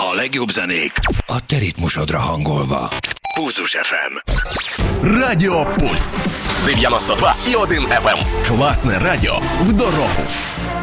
A legjobb zenék a te ritmusodra hangolva. Pulzus FM. Радіо Пульс 92,1 FM. Класне радіо в дорогу.